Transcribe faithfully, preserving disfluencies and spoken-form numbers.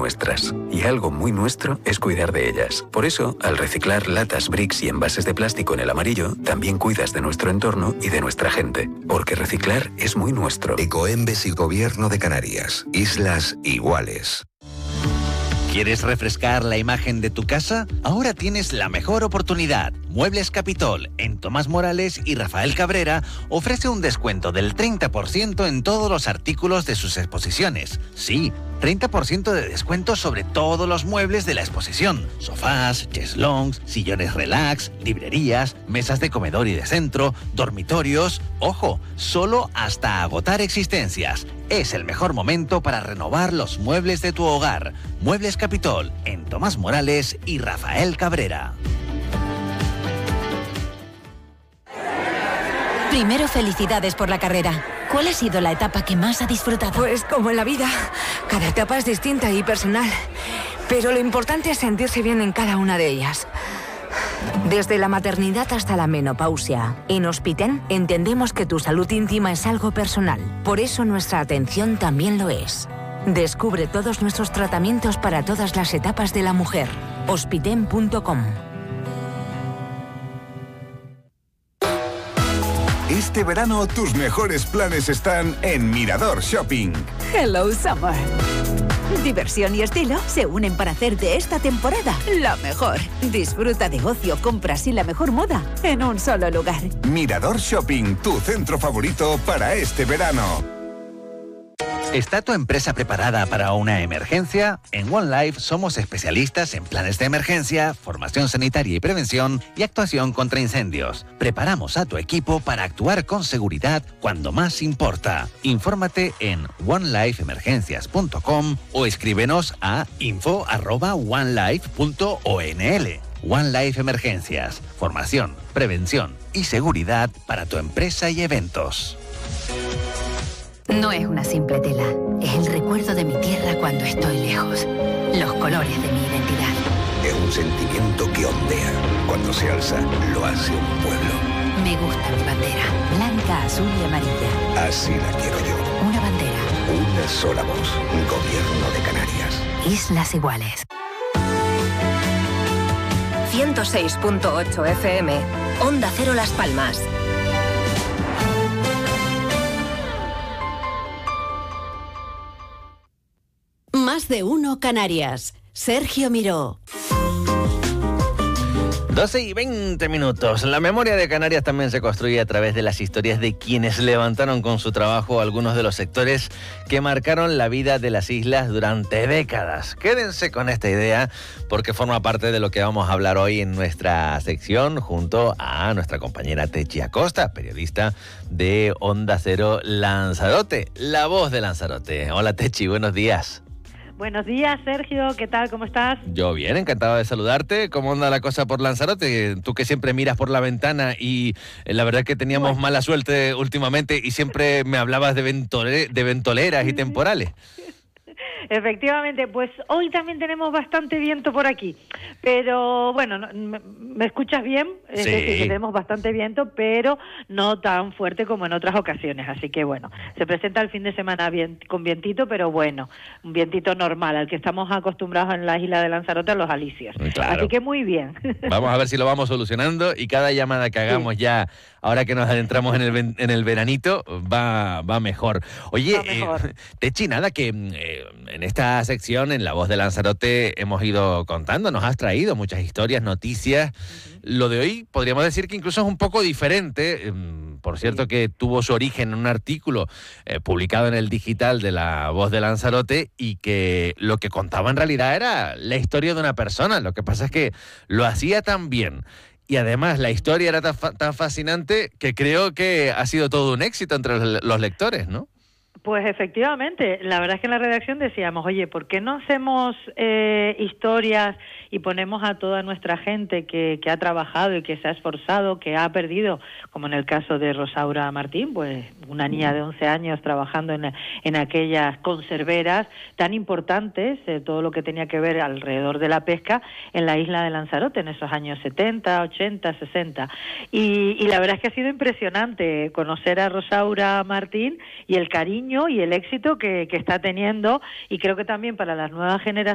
nuestras. Y algo muy nuestro es cuidar de ellas. Por eso, al reciclar latas, bricks y envases de plástico en el amarillo, también cuidas de nuestro entorno y de nuestra gente. Porque reciclar es muy nuestro. Ecoembes y Gobierno de Canarias. Islas iguales. ¿Quieres refrescar la imagen de tu casa? Ahora tienes la mejor oportunidad. Muebles Capitol, en Tomás Morales y Rafael Cabrera, ofrece un descuento del treinta por ciento en todos los artículos de sus exposiciones. Sí, treinta por ciento de descuento sobre todos los muebles de la exposición. Sofás, cheslongs, sillones relax, librerías, mesas de comedor y de centro, dormitorios. ¡Ojo! Solo hasta agotar existencias. Es el mejor momento para renovar los muebles de tu hogar. Muebles Capitol, en Tomás Morales y Rafael Cabrera. Primero, felicidades por la carrera. ¿Cuál ha sido la etapa que más ha disfrutado? Pues como en la vida, cada etapa es distinta y personal. Pero lo importante es sentirse bien en cada una de ellas. Desde la maternidad hasta la menopausia, en Hospiten entendemos que tu salud íntima es algo personal. Por eso nuestra atención también lo es. Descubre todos nuestros tratamientos para todas las etapas de la mujer. hospiten punto com. Este verano tus mejores planes están en Mirador Shopping. Hello Summer. Diversión y estilo se unen para hacer de esta temporada la mejor. Disfruta de ocio, compras y la mejor moda en un solo lugar. Mirador Shopping, tu centro favorito para este verano. ¿Está tu empresa preparada para una emergencia? En One Life somos especialistas en planes de emergencia, formación sanitaria y prevención y actuación contra incendios. Preparamos a tu equipo para actuar con seguridad cuando más importa. Infórmate en one life emergencias punto com o escríbenos a info arroba one life punto onl. One Life Emergencias. Formación, prevención y seguridad para tu empresa y eventos. No es una simple tela, es el recuerdo de mi tierra cuando estoy lejos. Los colores de mi identidad. Es un sentimiento que ondea. Cuando se alza, lo hace un pueblo. Me gusta mi bandera, blanca, azul y amarilla. Así la quiero yo. Una bandera. Una sola voz. Un Gobierno de Canarias. Islas iguales. ciento seis punto ocho F M. Onda Cero Las Palmas. Más de uno Canarias. Sergio Miró. doce y veinte minutos. La memoria de Canarias también se construye a través de las historias de quienes levantaron con su trabajo algunos de los sectores que marcaron la vida de las islas durante décadas. Quédense con esta idea porque forma parte de lo que vamos a hablar hoy en nuestra sección junto a nuestra compañera Techi Acosta, periodista de Onda Cero Lanzarote, la voz de Lanzarote. Hola Techi, buenos días. Buenos días, Sergio. ¿Qué tal? ¿Cómo estás? Yo bien, encantado de saludarte. ¿Cómo anda la cosa por Lanzarote? Tú que siempre miras por la ventana y eh, la verdad que teníamos bueno. mala suerte últimamente y siempre me hablabas de, ventole- de ventoleras y temporales. Efectivamente, pues hoy también tenemos bastante viento por aquí, pero bueno, no, me, ¿me escuchas bien? Sí. Es decir, que tenemos bastante viento, pero no tan fuerte como en otras ocasiones, así que bueno, se presenta el fin de semana bien, con vientito, pero bueno, un vientito normal, al que estamos acostumbrados en la isla de Lanzarote, a los alisios, claro. Así que muy bien. Vamos a ver si lo vamos solucionando y cada llamada que hagamos sí. ya, ahora que nos adentramos en el, en el veranito, va, va mejor. Oye, va mejor. Eh, Techi, nada, que eh, en esta sección, en La Voz de Lanzarote, hemos ido contando, nos has traído muchas historias, noticias. Uh-huh. Lo de hoy podríamos decir que incluso es un poco diferente. Por cierto, sí. que tuvo su origen en un artículo eh, publicado en el digital de La Voz de Lanzarote y que lo que contaba en realidad era la historia de una persona. Lo que pasa es que lo hacía tan bien. Y además la historia era tan, fa- tan fascinante que creo que ha sido todo un éxito entre los, los lectores, ¿no? Pues efectivamente, la verdad es que en la redacción decíamos, oye, ¿por qué no hacemos eh, historias y ponemos a toda nuestra gente que, que ha trabajado y que se ha esforzado, que ha perdido, como en el caso de Rosaura Martín, pues una niña de once años trabajando en, en aquellas conserveras tan importantes, eh, todo lo que tenía que ver alrededor de la pesca en la isla de Lanzarote en esos años setenta, ochenta, sesenta. Y, y la verdad es que ha sido impresionante conocer a Rosaura Martín y el cariño y el éxito que, que está teniendo, y creo que también para las nuevas generaciones